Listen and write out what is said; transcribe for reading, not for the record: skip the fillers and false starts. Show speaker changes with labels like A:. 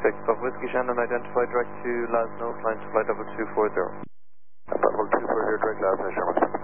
A: 6 of Whiskey Shannon, identified direct to Lasno, flying to flight level 240.
B: Level 240, direct Lasno, Sherman.